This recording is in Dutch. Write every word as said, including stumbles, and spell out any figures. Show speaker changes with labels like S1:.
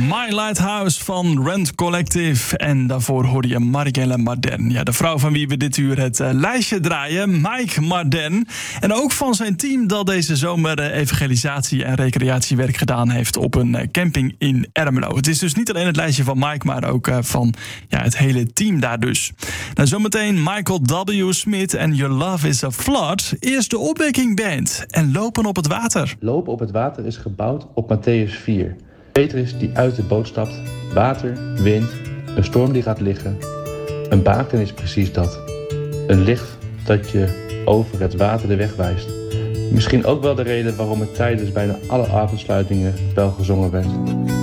S1: My Lighthouse van Rent Collective. En daarvoor hoorde je Marielle Marden. Ja, de vrouw van wie we dit uur het uh, lijstje draaien, Mike Marden. En ook van zijn team dat deze zomer uh, evangelisatie- en recreatiewerk gedaan heeft op een uh, camping in Ermelo. Het is dus niet alleen het lijstje van Mike, maar ook uh, van ja, het hele team daar dus. Nou, zometeen Michael W. Smith en Your Love is a Flood. Eerst de Opwekking Band en Lopen op het Water.
S2: Lopen op het water is gebouwd op Mattheüs vier. Petrus die uit de boot stapt, water, wind, een storm die gaat liggen. Een baken is precies dat. Een licht dat je over het water de weg wijst. Misschien ook wel de reden waarom het tijdens bijna alle avondsluitingen wel gezongen werd.